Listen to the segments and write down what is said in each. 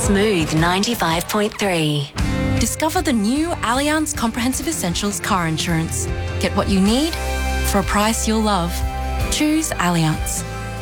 Smooth 95.3. Discover the new Allianz Comprehensive Essentials car insurance. Get what you need for a price you'll love. Choose Allianz.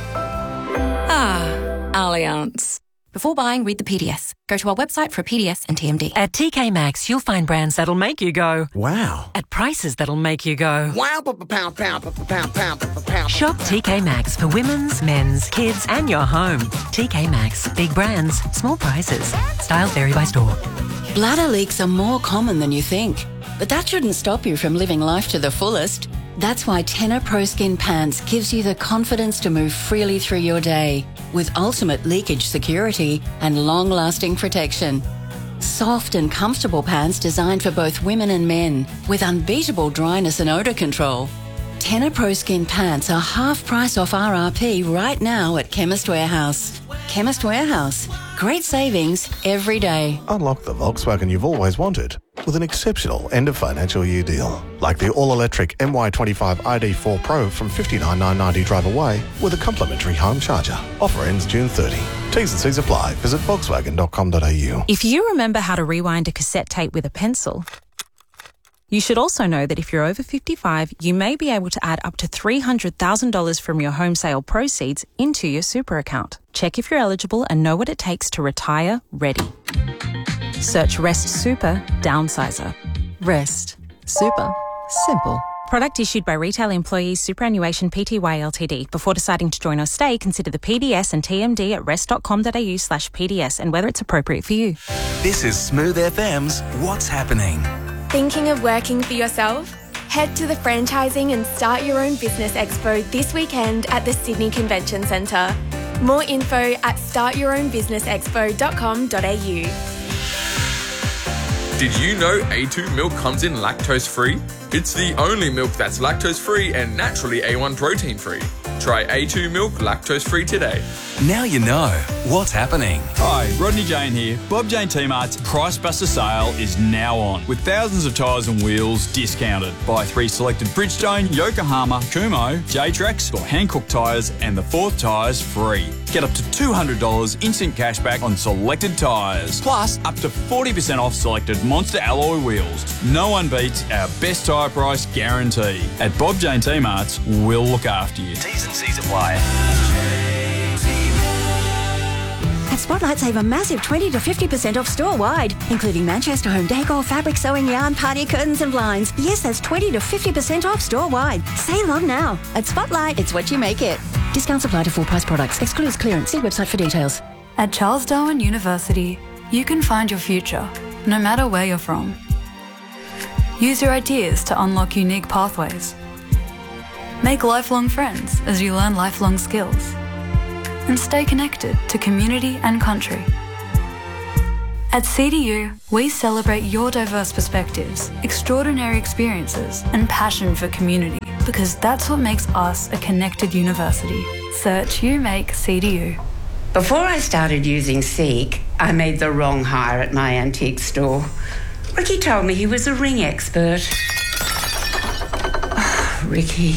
Allianz. Before buying, read the PDS. Go to our website for a PDS and TMD. At TK Maxx, you'll find brands that'll make you go, wow. At prices that'll make you go, wow, pound. Shop TK Maxx for women's, men's, kids and your home. TK Maxx. Big brands, small prices. Styles vary by store. Bladder leaks are more common than you think, but that shouldn't stop you from living life to the fullest. That's why Tenor Pro Skin Pants gives you the confidence to move freely through your day with ultimate leakage security and long-lasting protection. Soft and comfortable pants designed for both women and men with unbeatable dryness and odour control. Tenor Pro Skin Pants are half price off RRP right now at Chemist Warehouse. Chemist Warehouse. Great savings every day. Unlock the Volkswagen you've always wanted with an exceptional end of financial year deal. Like the all-electric MY25 ID4 Pro from $59,990 drive away with a complimentary home charger. Offer ends June 30. T's and C's apply. Visit Volkswagen.com.au. If you remember how to rewind a cassette tape with a pencil, you should also know that if you're over 55, you may be able to add up to $300,000 from your home sale proceeds into your super account. Check if you're eligible and know what it takes to retire ready. Search Rest Super Downsizer. Rest Super. Simple. Product issued by Retail Employees Superannuation Pty Ltd. Before deciding to join or stay, consider the PDS and TMD at rest.com.au/PDS and whether it's appropriate for you. This is Smooth FM's What's Happening. Thinking of working for yourself? Head to the Franchising and Start Your Own Business Expo this weekend at the Sydney Convention Centre. More info at startyourownbusinessexpo.com.au. Did you know A2 milk comes in lactose-free? It's the only milk that's lactose-free and naturally A1 protein-free. Try A2 milk lactose-free today. Now you know what's happening. Hi, Rodney Jane here. Bob Jane T-Mart's Price Buster sale is now on, with thousands of tyres and wheels discounted. Buy 3 selected Bridgestone, Yokohama, Kumho, J-Trax or Hankook tyres and the 4th tyres free. Get up to $200 instant cashback on selected tyres. Plus, up to 40% off selected Monster alloy wheels. No one beats our best tyre price guarantee. At Bob Jane T-Mart's, we'll look after you. T's and C's apply. At Spotlight, save a massive 20 to 50% off store-wide, including Manchester home decor, fabric sewing yarn, party curtains and blinds. Yes, that's 20 to 50% off store-wide. Save on now. At Spotlight, it's what you make it. Discounts apply to full-price products. Excludes clearance. See website for details. At Charles Darwin University, you can find your future, no matter where you're from. Use your ideas to unlock unique pathways. Make lifelong friends as you learn lifelong skills. And stay connected to community and country. At CDU, we celebrate your diverse perspectives, extraordinary experiences, and passion for community, because that's what makes us a connected university. Search You Make CDU. Before I started using Seek, I made the wrong hire at my antique store. Ricky told me he was a ring expert. Ricky.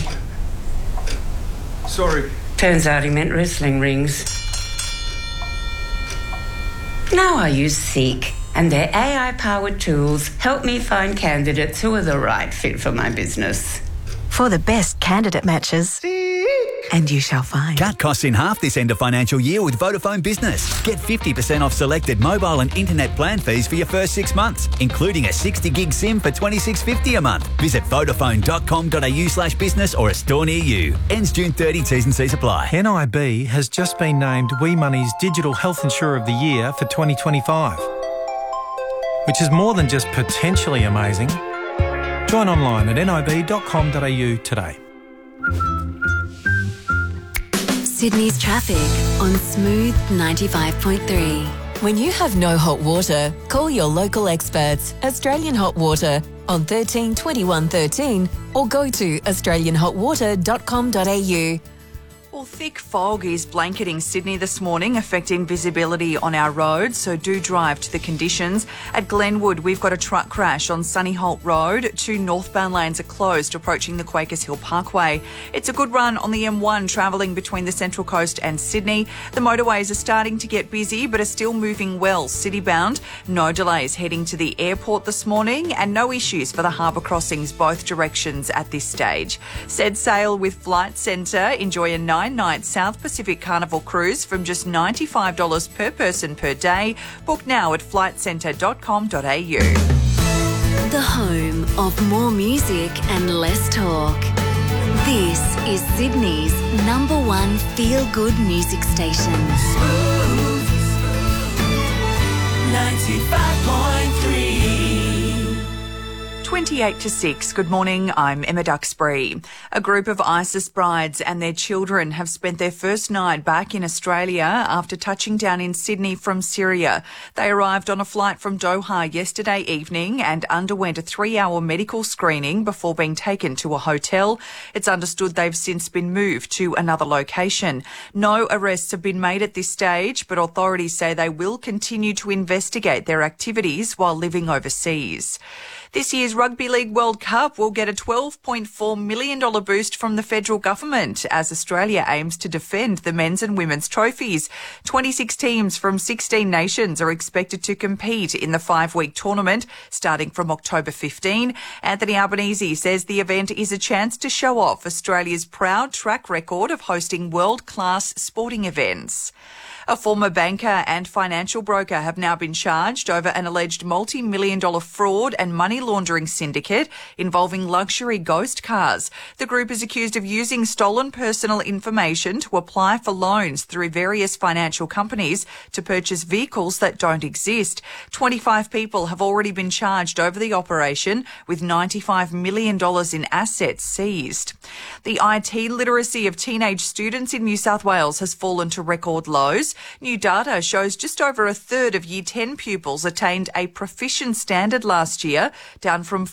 Sorry. Turns out he meant wrestling rings. Now I use Seek, and their AI-powered tools help me find candidates who are the right fit for my business. For the best candidate matches. And you shall find. Cut costs in half this end of financial year with Vodafone Business. Get 50% off selected mobile and internet plan fees for your first 6 months, including a 60 gig SIM for $26.50 a month. Visit vodafone.com.au/business or a store near you. Ends June 30, T's and C's apply. NIB has just been named WeMoney's Digital Health Insurer of the Year for 2025, which is more than just potentially amazing. Join online at nib.com.au today. Sydney's traffic on Smooth 95.3. When you have no hot water, call your local experts, Australian Hot Water, on 13 21 13 or go to australianhotwater.com.au. Well, thick fog is blanketing Sydney this morning, affecting visibility on our roads, so do drive to the conditions. At Glenwood, we've got a truck crash on Sunnyholt Road. 2 northbound lanes are closed approaching the Quakers Hill Parkway. It's a good run on the M1 travelling between the Central Coast and Sydney. The motorways are starting to get busy but are still moving well city-bound. No delays heading to the airport this morning and no issues for the harbour crossings both directions at this stage. Set sail with Flight Centre. Enjoy a 9-night South Pacific Carnival cruise from just $95 per person per day. Book now at flightcentre.com.au. The home of more music and less talk. This is Sydney's #1 feel-good music station. 95.3. 28 to 6. Good morning, I'm Emma Duxbury. A group of ISIS brides and their children have spent their first night back in Australia after touching down in Sydney from Syria. They arrived on a flight from Doha yesterday evening and underwent a 3-hour medical screening before being taken to a hotel. It's understood they've since been moved to another location. No arrests have been made at this stage, but authorities say they will continue to investigate their activities while living overseas. This year's Rugby League World Cup will get a $12.4 million boost from the federal government as Australia aims to defend the men's and women's trophies. 26 teams from 16 nations are expected to compete in the 5-week tournament starting from October 15. Anthony Albanese says the event is a chance to show off Australia's proud track record of hosting world-class sporting events. A former banker and financial broker have now been charged over an alleged multi-million-dollar fraud and money laundering syndicate involving luxury ghost cars. The group is accused of using stolen personal information to apply for loans through various financial companies to purchase vehicles that don't exist. 25 people have already been charged over the operation, with $95 million in assets seized. The IT literacy of teenage students in New South Wales has fallen to record lows. New data shows just over a third of Year 10 pupils attained a proficient standard last year, down from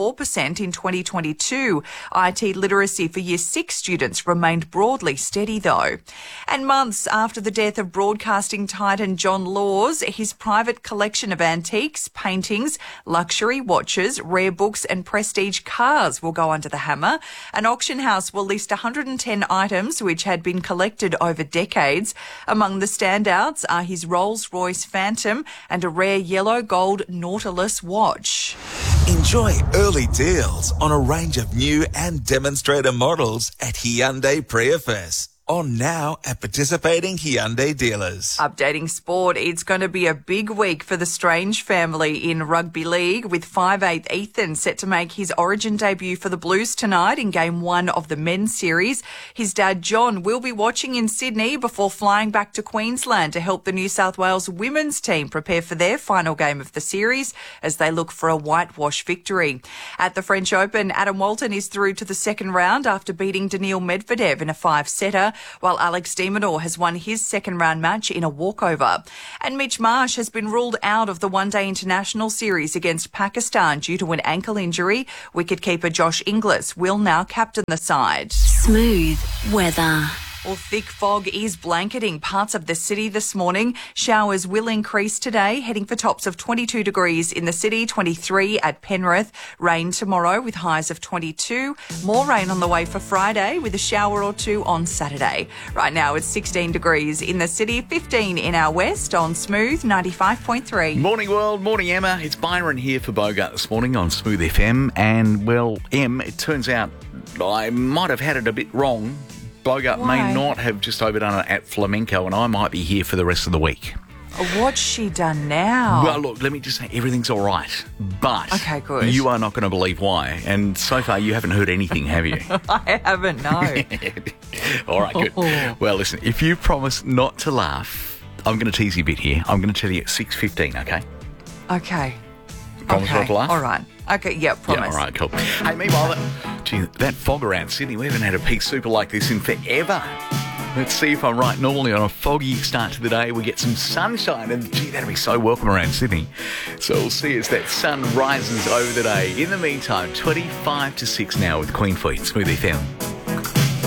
44% in 2022. IT literacy for Year 6 students remained broadly steady though. And months after the death of broadcasting titan John Laws, his private collection of antiques, paintings, luxury watches, rare books and prestige cars will go under the hammer. An auction house will list 110 items which had been collected over decades. Among the standouts are his Rolls-Royce Phantom and a rare yellow gold Nautilus watch. Enjoy early deals on a range of new and demonstrator models at Hyundai Prius. On now at participating Hyundai dealers. Updating sport, it's going to be a big week for the Strange family in rugby league, with 5'8" Ethan set to make his origin debut for the Blues tonight in Game 1 of the men's series. His dad John will be watching in Sydney before flying back to Queensland to help the New South Wales women's team prepare for their final game of the series as they look for a whitewash victory. At the French Open, Adam Walton is through to the second round after beating Daniil Medvedev in a 5-setter. While Alex de Minaur has won his second-round match in a walkover. And Mitch Marsh has been ruled out of the one-day international series against Pakistan due to an ankle injury. Wicketkeeper Josh Inglis will now captain the side. Smooth weather. Well, thick fog is blanketing parts of the city this morning. Showers will increase today, heading for tops of 22 degrees in the city, 23 at Penrith. Rain tomorrow with highs of 22. More rain on the way for Friday with a shower or two on Saturday. Right now it's 16 degrees in the city, 15 in our west on Smooth 95.3. Morning world, morning Emma. It's Byron here for Bogart this morning on Smooth FM. And well, Em, it turns out I might have had it a bit wrong. Bogart may not have just overdone it at Flamenco, and I might be here for the rest of the week. What's she done now? Well, look, let me just say everything's all right, but okay, good. You are not going to believe why. And so far, you haven't heard anything, have you? I haven't, no. All right, good. Well, listen, if you promise not to laugh, I'm going to tease you a bit here. I'm going to tell you at 6:15, okay? Okay. Promise not to laugh? All right. Okay, yeah, promise. Yeah, all right, cool. Hey, meanwhile, that fog around Sydney, we haven't had a peak super like this in forever. Let's see if I'm right. Normally on a foggy start to the day, we get some sunshine, and gee, that'll be so welcome around Sydney. So we'll see as that sun rises over the day. In the meantime, 25 to 6 now with Queen Fleet, Smooth FM.